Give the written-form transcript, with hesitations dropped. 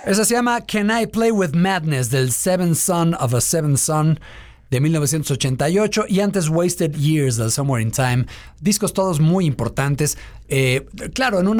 Esa se llama Can I Play With Madness del Seventh Son of a Seventh Son de 1988 y antes Wasted Years del Somewhere in Time. Discos todos muy importantes. Claro, en una